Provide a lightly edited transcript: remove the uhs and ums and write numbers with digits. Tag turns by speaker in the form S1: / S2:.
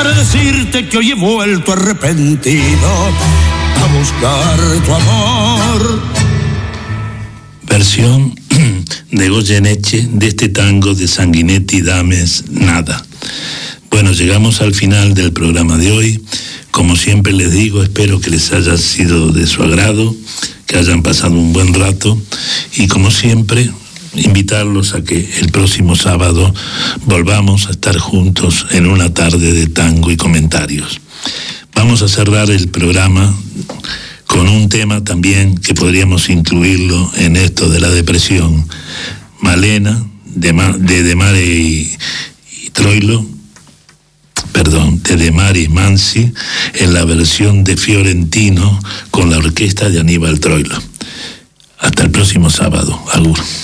S1: para decirte que hoy he vuelto arrepentido a buscar tu amor.
S2: Versión de Goyeneche de este tango de Sanguinetti Dames Nada. Bueno, llegamos al final del programa de hoy. Como siempre les digo, espero que les haya sido de su agrado, que hayan pasado un buen rato y como siempre invitarlos a que el próximo sábado volvamos a estar juntos en una tarde de tango y comentarios. Vamos a cerrar el programa con un tema también que podríamos incluirlo en esto de la depresión. Malena, de Demare y Troilo, de Demare y Mansi, en la versión de Fiorentino con la orquesta de Aníbal Troilo. Hasta el próximo sábado. Agur.